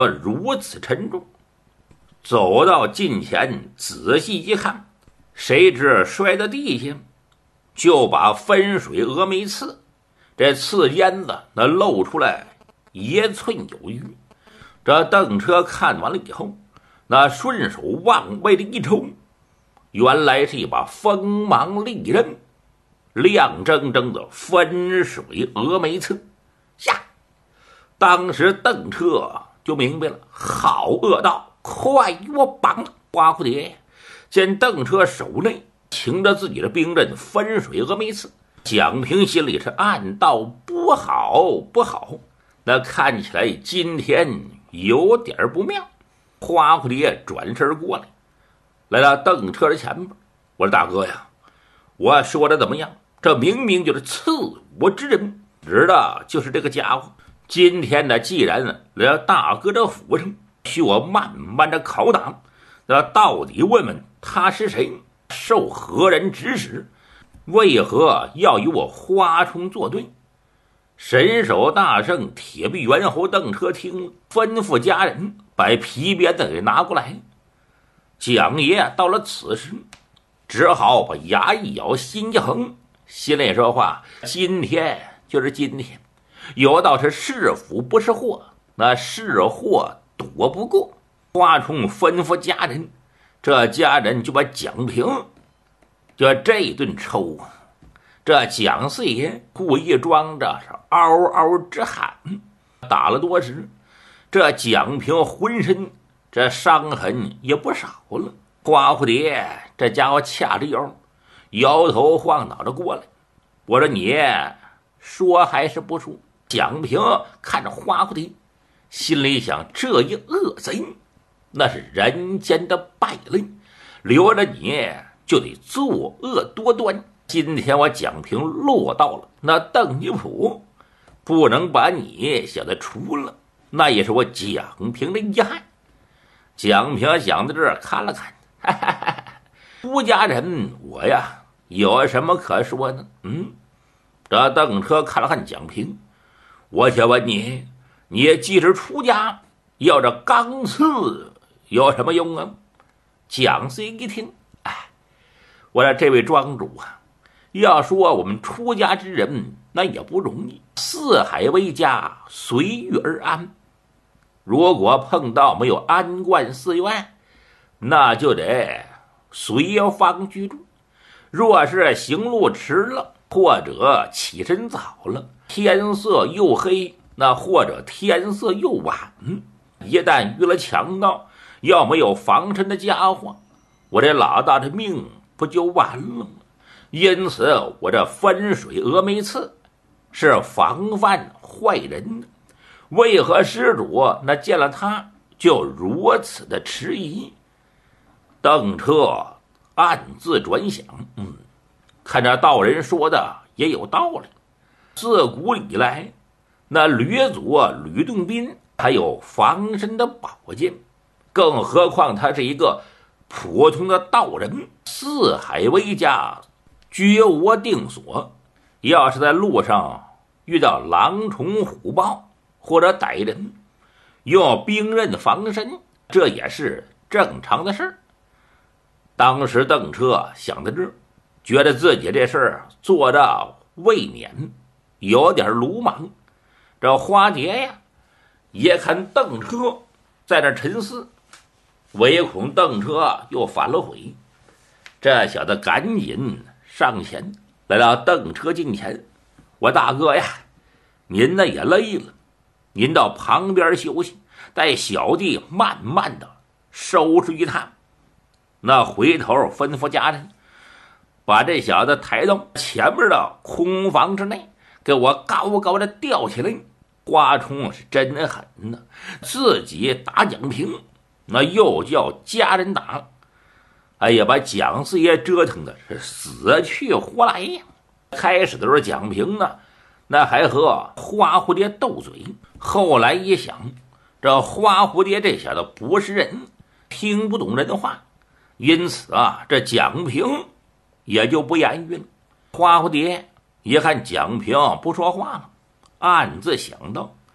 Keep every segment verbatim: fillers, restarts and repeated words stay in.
如此沉重。走到近前仔细一看，谁知摔到地下，就把分水峨眉刺，这刺尖子那露出来一寸有余。这邓车看完了以后，那顺手往外的一抽，原来是一把锋芒利刃，亮铮铮的分水峨眉刺。呀！当时邓车就明白了，好恶道，快与我绑！花蝴蝶见邓车手内擎着自己的兵刃分水峨眉刺，蒋平心里是暗道不好不好，那看起来今天有点不妙。花蝴蝶转身过来，来到邓车的前边，我说大哥呀，我说的怎么样？这明明就是刺我之人，知道就是这个家伙。今天呢，既然来到大哥的府上，需我慢慢的拷打，那到底问问他是谁，受何人指使，为何要与我花冲作对？神手大圣铁臂猿猴邓车听了，吩咐家人把皮鞭子给拿过来。蒋爷到了此时，只好把牙一咬，心一横，心里说话：今天就是今天，有道是是福不是祸，那是祸躲不过。花冲吩咐家人，这家人就把蒋平就这顿抽啊。这蒋四爷故意装着是嗷嗷直喊，打了多时，这蒋平浑身这伤痕也不少了。花蝴蝶这家伙掐着腰，摇头晃脑的过来。我说你说还是不说？蒋平看着花蝴蝶，心里想，这一恶贼那是人间的败类，留着你就得作恶多端。今天我蒋平落到了那邓尼府，不能把你小子除了，那也是我蒋平的遗憾。蒋平想到这儿看了看，哈哈哈哈，出家人我呀有什么可说呢？嗯，这邓车看了看蒋平，我想问你，你既是出家，要这钢刺有什么用啊？蒋四一听，哎，我说这位庄主啊，要说我们出家之人那也不容易，四海为家，随遇而安。如果碰到没有安观寺院，那就得随方居住。若是行路迟了，或者起身早了，天色又黑，那或者天色又晚，一旦遇了强盗，要没有防身的家伙，我这老大的命不就完了吗？因此我这分水峨眉刺是防范坏人的。为何施主那见了他就如此的迟疑？邓车暗自转想，嗯，看这道人说的也有道理。自古以来，那吕祖吕洞宾还有防身的宝剑，更何况他是一个普通的道人，四海为家，绝无定所。要是在路上遇到狼虫虎豹或者歹人，用兵刃防身，这也是正常的事儿。当时邓车想到这儿，觉得自己这事儿做的未免有点鲁莽。这花蝶呀，也看邓车在那沉思，唯恐邓车又反了悔，这小子赶紧上前来到邓车近前，我大哥呀，您呢也累了，您到旁边休息，待小弟慢慢的收拾一趟。那回头吩咐家人，把这小子抬到前面的空房之内，给我高高的吊起来。花冲是真狠呢，自己打蒋平，那又叫家人打，哎呀，把蒋四爷折腾的是死去活来呀。开始的时候蒋平呢，那还和花蝴蝶斗嘴，后来一想，这花蝴蝶这小子不是人，听不懂人话，因此啊，这蒋平也就不言语了。花蝴蝶一看蒋平不说话了，暗自想到，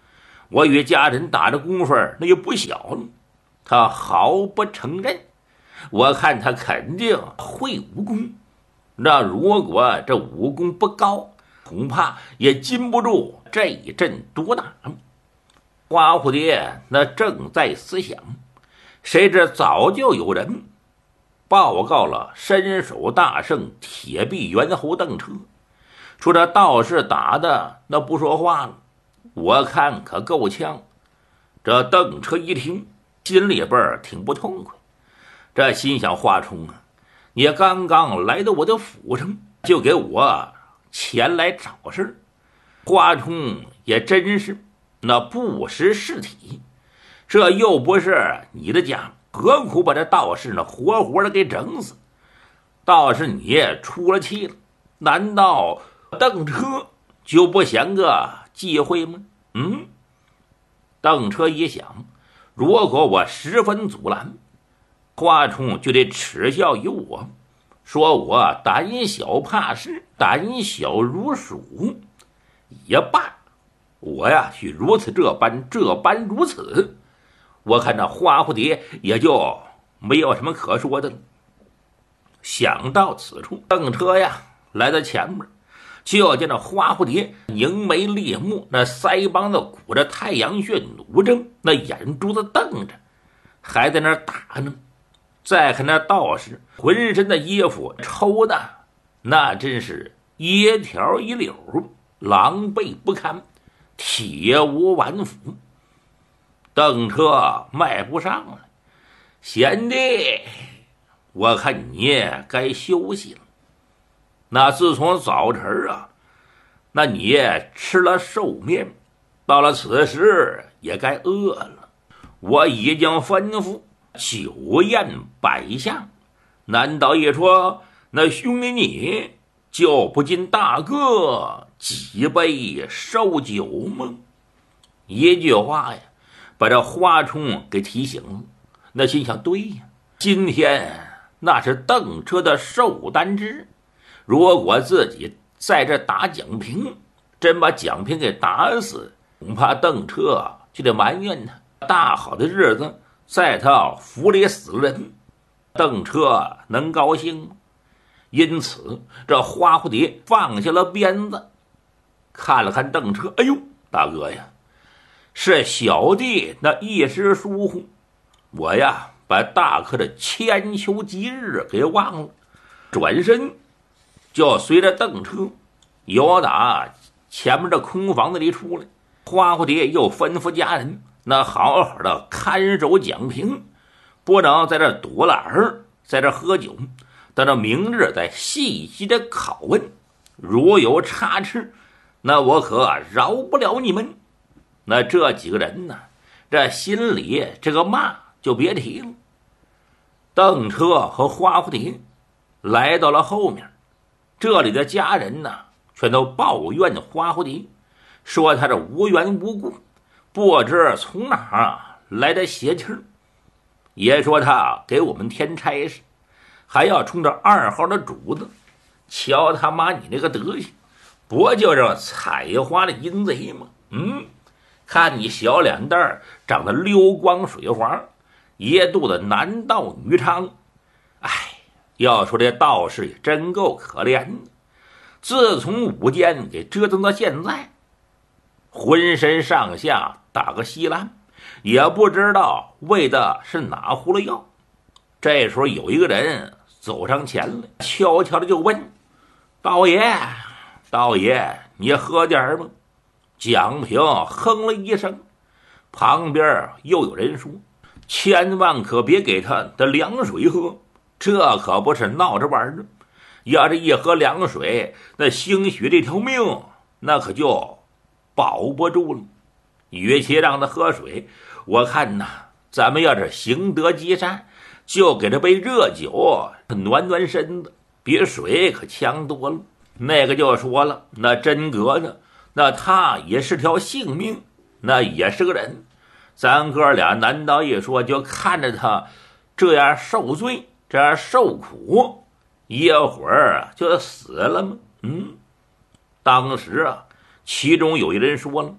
我与家人打的功夫那也不小了。他毫不承认，我看他肯定会武功。那如果这武功不高，恐怕也禁不住这一阵毒打。花蝴蝶那正在思想，谁知早就有人报告了身手大胜铁臂猿猴邓彻，说这道士打的那不说话了，我看可够呛。这邓彻一听，心里边挺不痛快，这心想华冲啊，你刚刚来到我的府上，就给我前来找事。华冲也真是那不识时体，这又不是你的家，何苦把这道士呢活活的给整死？倒是你出了气了，难道邓彻就不想个机会吗？嗯，邓彻一想，如果我十分阻拦，华冲就得耻笑于我，说我胆小怕事，胆小如鼠。也罢，我呀去如此这般这般如此，我看这花蝴蝶也就没有什么可说的了。想到此处，邓彻呀来到前面，就见这花蝴蝶凝眉裂目，那腮帮子鼓着太阳穴努着，那眼珠子瞪着，还在那打呢。再看那道士浑身的衣服抽的那真是掖条一绺，狼狈不堪，铁无完肤。邓彻迈不上了，贤弟，我看你该休息了。那自从早晨啊，那你吃了寿面，到了此时也该饿了。我已经吩咐酒宴摆下，难道一说那兄弟你就不禁大哥几杯寿酒吗？一句话呀，把这花冲给提醒了。那心想，对呀，今天那是邓彻的寿诞之，如果自己在这打蒋平，真把蒋平给打死，恐怕邓彻就得埋怨他。大好的日子在他府里死了人，邓彻能高兴吗？因此这花蝴蝶放下了鞭子，看了看邓彻，哎呦，大哥呀，是小弟那一时疏忽，我呀把大哥的千秋吉日给忘了。转身就随着邓彻由打前面的空房子里出来。花蝴蝶又吩咐家人，那好好的看守蒋平，不能在这躲懒儿，在这喝酒，等到明日再细细的拷问，如有差池，那我可饶不了你们。那这几个人呢，这心里这个骂就别提了。邓彻和花蝴蝶来到了后面，这里的家人呢全都抱怨花蝴蝶，说他这无缘无故，不知从哪儿来的邪气儿，也说他给我们添差事，还要冲着二号的主子。瞧他妈你那个德行，不就是采花的淫贼吗？嗯，看你小脸蛋儿长得溜光水滑，一肚子男盗女娼。哎，要说这道士也真够可怜的，自从午间给折腾到现在，浑身上下打个稀烂，也不知道喂的是哪葫芦药。这时候有一个人走上前来，悄悄的就问：道爷，道爷，你喝点吗？蒋平哼了一声，旁边又有人说：千万可别给他的凉水喝，这可不是闹着玩的，要是一喝凉水，那兴许这条命那可就保不住了。与其让他喝水，我看呐，咱们要是行得积善，就给他杯热酒暖暖身子，比水可强多了。那个就说了，那真格的，那他也是条性命，那也是个人，咱哥俩难道一说就看着他这样受罪，这样受苦，一会儿就死了吗？嗯，当时啊，其中有一人说了，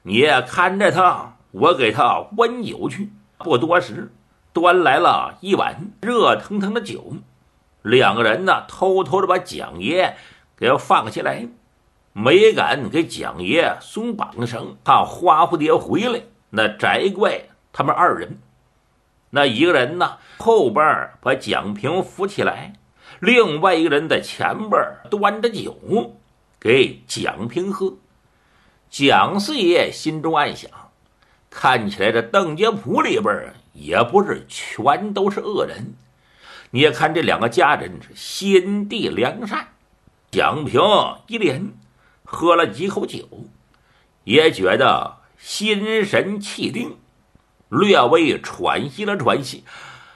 你也看着他，我给他温酒去。”不多时，端来了一碗热腾腾的酒，两个人呢偷偷的把蒋爷给放下来，没敢给蒋爷松绑绳，怕花蝴蝶回来那责怪他们二人。那一个人呢后边把蒋平扶起来，另外一个人在前边端着酒给蒋平喝。蒋四爷心中暗想，看起来这邓家铺里边也不是全都是恶人，你也看这两个家人是心地良善。蒋平一连喝了几口酒，也觉得心神气定，略微喘息了喘息，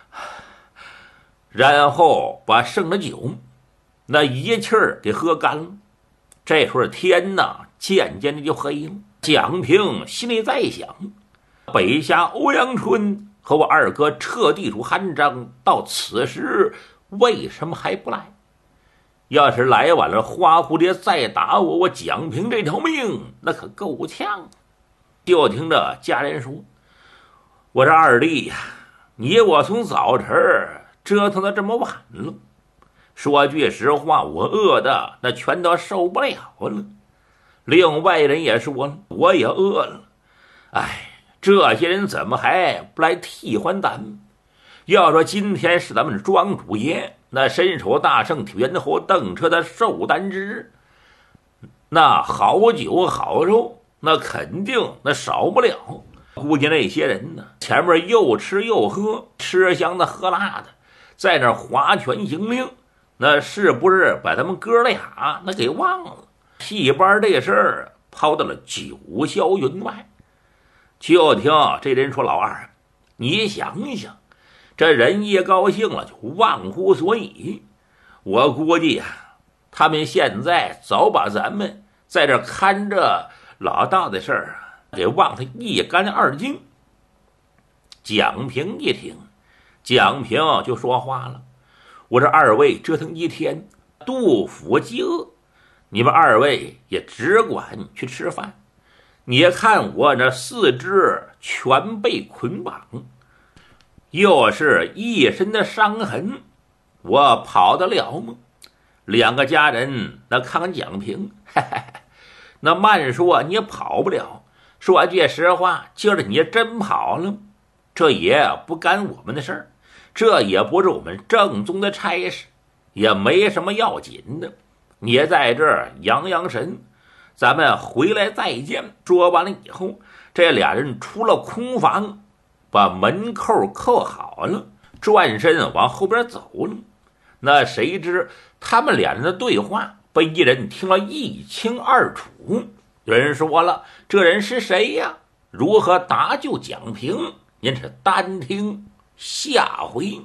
然后把剩的酒那一气儿给喝干了。这会儿天呐渐渐的就黑了，蒋平心里在想，北下欧阳春和我二哥撤地主韩章到此时为什么还不来？要是来晚了，花蝴蝶再打我，我蒋平这条命那可够呛。就听着家人说：“我这二弟呀，你我从早晨折腾到这么晚了，说句实话，我饿的那全都受不了了。”另外人也说了：“我也饿了。哎，这些人怎么还不来替换咱们？要说今天是咱们庄主爷那身手大圣天侯邓彻的寿诞之，那好酒好肉那肯定那少不了。估计那些人呢，前面又吃又喝，吃香的喝辣的，在那划拳行令，那是不是把他们哥俩那给忘了？戏班这事儿抛到了九霄云外。就听这人说：“老二，你想一想，这人一高兴了就忘乎所以。我估计呀、啊，他们现在早把咱们在这看着老道的事儿啊，给忘得一干二净。”蒋平一听，蒋平就说话了：“我这二位折腾一天，肚腹饥饿，你们二位也只管去吃饭。你看我这四肢全被捆绑，又是一身的伤痕，我跑得了吗？”两个家人那看看蒋平，嘿嘿，那慢说你也跑不了。说句实话，今儿你真跑了，这也不干我们的事儿，这也不是我们正宗的差事，也没什么要紧的。你在这儿养养神，咱们回来再见。说完了以后，这俩人出了空房，把门扣扣好了，转身往后边走了。那谁知他们俩人的对话被一人听了一清二楚。有人说了：“这人是谁呀？如何搭救蒋平？”您是单听下回。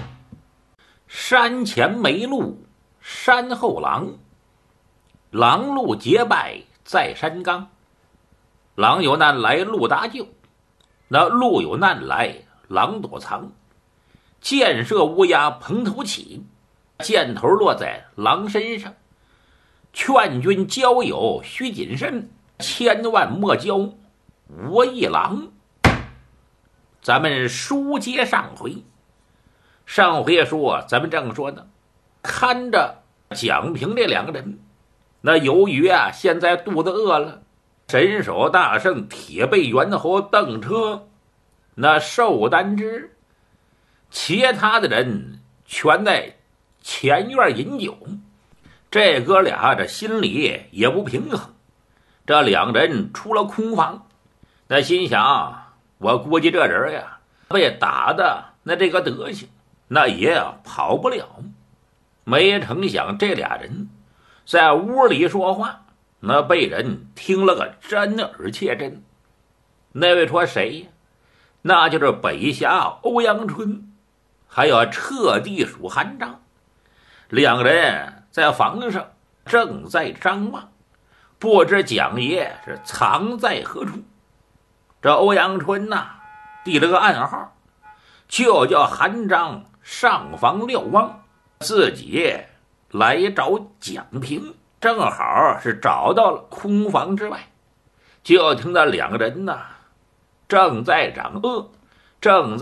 山前没路，山后狼。狼路结拜在山岗，狼有难来路搭救，那路有难来狼躲藏。箭射乌鸦蓬头起，箭头落在狼身上。劝君交友须谨慎，千万莫交无一狼。咱们书接上回，上回说咱们正说的，看着蒋平这两个人，那由于啊现在肚子饿了，神手大圣铁背猿猴邓车，那寿丹之，其他的人全在前院饮酒。这哥俩这心里也不平衡，这两人出了空房，那心想，我估计这人呀被打的那这个德行，那也跑不了。没成想这俩人在屋里说话，那被人听了个真耳切真。那位说谁呀？那就是北侠欧阳春，还有彻地鼠韩章。两个人在房上正在张望，不知蒋爷是藏在何处。这欧阳春呐、啊，递了个暗号，就叫韩章上房瞭望，自己来找蒋平。正好是找到了空房之外， 就听那两个人呐，正在掌恶，正在。